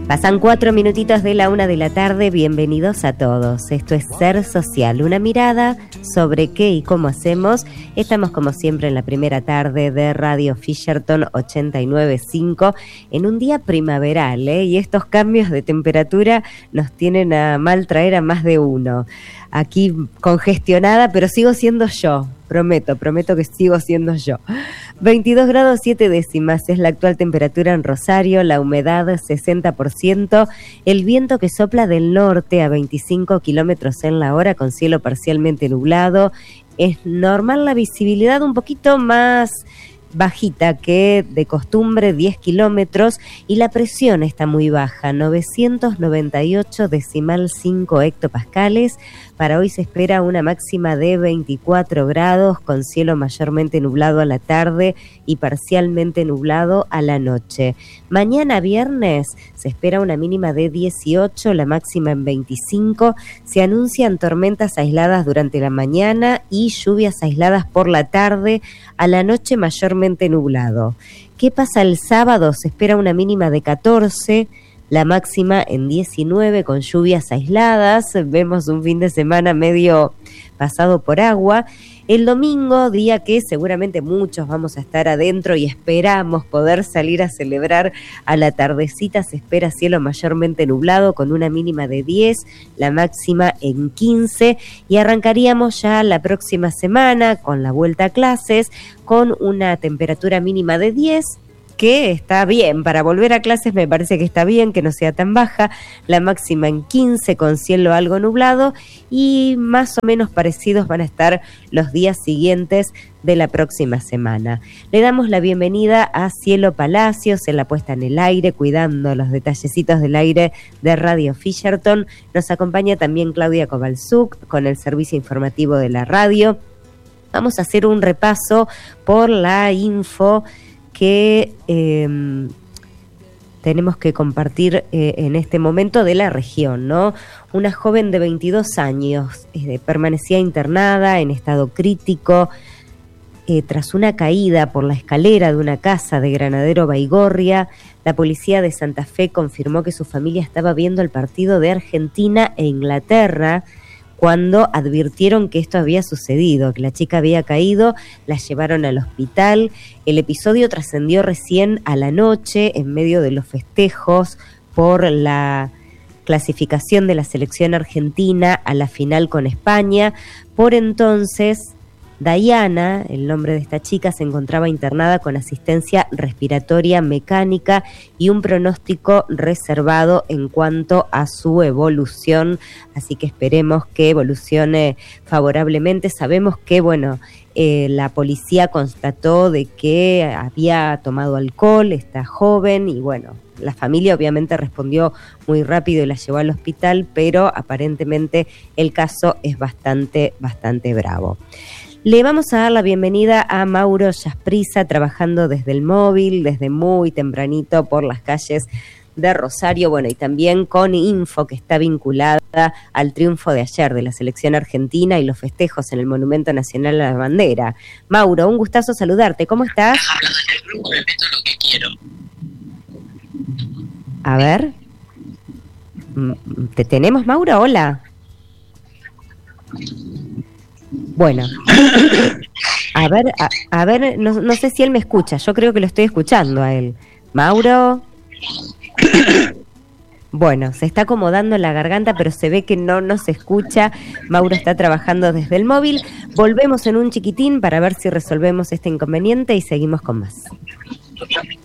Pasan 4 minutitos de la 1 de la tarde, bienvenidos a todos. Esto es Ser Social, una mirada sobre qué y cómo hacemos. Estamos como siempre en la primera tarde de Radio Fisherton 89.5 en un día primaveral, y estos cambios de temperatura nos tienen a mal traer a más de uno. Aquí congestionada, pero sigo siendo yo. Prometo que sigo siendo yo. 22 grados 7 décimas es la actual temperatura en Rosario, la humedad 60%, el viento que sopla del norte a 25 kilómetros en la hora con cielo parcialmente nublado. Es normal la visibilidad un poquito más bajita que de costumbre, 10 kilómetros, y la presión está muy baja, 998,5 hectopascales. Para hoy se espera una máxima de 24 grados con cielo mayormente nublado a la tarde y parcialmente nublado a la noche. Mañana viernes se espera una mínima de 18, la máxima en 25. Se anuncian tormentas aisladas durante la mañana y lluvias aisladas por la tarde, a la noche mayormente nublado. ¿Qué pasa el sábado? Se espera una mínima de 14, la máxima en 19 con lluvias aisladas. Vemos un fin de semana medio pasado por agua. El domingo, día que seguramente muchos vamos a estar adentro y esperamos poder salir a celebrar a la tardecita, se espera cielo mayormente nublado con una mínima de 10, la máxima en 15, y arrancaríamos ya la próxima semana con la vuelta a clases con una temperatura mínima de 10, que está bien, para volver a clases me parece que está bien, que no sea tan baja, la máxima en 15 con cielo algo nublado, y más o menos parecidos van a estar los días siguientes de la próxima semana. Le damos la bienvenida a Cielo Palacios en la puesta en el aire, cuidando los detallecitos del aire de Radio Fisherton. Nos acompaña también Claudia Kovalchuk con el servicio informativo de la radio. Vamos a hacer un repaso por la info que tenemos que compartir en este momento de la región, ¿no? Una joven de 22 años permanecía internada en estado crítico tras una caída por la escalera de una casa de Granadero Baigorria. La policía de Santa Fe confirmó que su familia estaba viendo el partido de Argentina e Inglaterra cuando advirtieron que esto había sucedido, que la chica había caído, la llevaron al hospital. El episodio trascendió recién a la noche, en medio de los festejos por la clasificación de la selección argentina a la final con España. Por entonces, Diana, el nombre de esta chica, se encontraba internada con asistencia respiratoria mecánica y un pronóstico reservado en cuanto a su evolución, así que esperemos que evolucione favorablemente. Sabemos que, la policía constató de que había tomado alcohol esta joven y la familia obviamente respondió muy rápido y la llevó al hospital, pero aparentemente el caso es bastante bravo. Le vamos a dar la bienvenida a Mauro Yasprisa, trabajando desde el móvil, desde muy tempranito por las calles de Rosario, y también con info que está vinculada al triunfo de ayer de la selección argentina y los festejos en el Monumento Nacional a la Bandera. Mauro, un gustazo saludarte, ¿cómo estás? Hablando en el grupo, me meto lo que quiero. A ver, ¿te tenemos, Mauro? Hola. Bueno, a ver, no sé si él me escucha, yo creo que lo estoy escuchando a él. Mauro. Bueno, se está acomodando la garganta, pero se ve que no se escucha. Mauro está trabajando desde el móvil. Volvemos en un chiquitín para ver si resolvemos este inconveniente y seguimos con más.